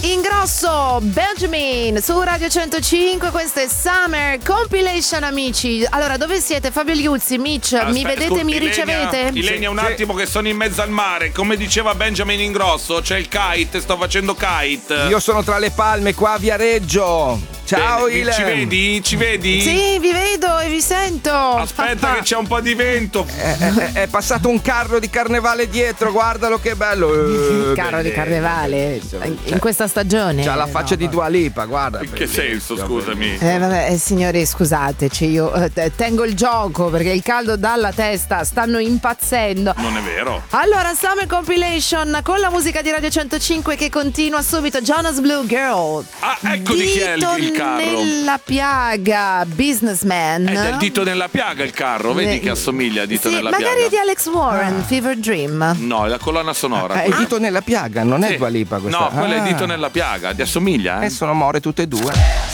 Ingrosso, Benjamin su Radio 105. Questo è Summer Compilation, amici. Allora, dove siete? Fabio Liuzzi, Mitch, mi vedete, mi ricevete? Ilenia, un attimo che sono in mezzo al mare. Come diceva Benjamin Ingrosso, c'è il kite, sto facendo kite. Io sono tra le palme qua a Viareggio. Ciao Ile. Ci vedi? Ci vedi? Sì, vi vedo e vi sento. Aspetta che c'è un po' di vento. È passato un carro di carnevale dietro, guardalo che bello. Carro di carnevale in questa stagione. C'ha la faccia di Dua Lipa, guarda. In che senso, scusami? Vabbè, signori, scusateci, io tengo il gioco perché il caldo dalla testa, stanno impazzendo. Non è vero. Allora, Summer Compilation con la musica di Radio 105 che continua subito. Jonas Blue Girl. Ah, ecco di chi è il carro. Nella piaga, Businessman. È del Dito nella piaga il carro, vedi che assomiglia a Dito nella magari piaga. di Alex Warren, Fever Dream. No, è la colonna sonora. È Dito nella piaga, non è Sì. Dua Lipa questa. No, quella è Dito nella piaga, ti assomiglia? Sono more tutte e due.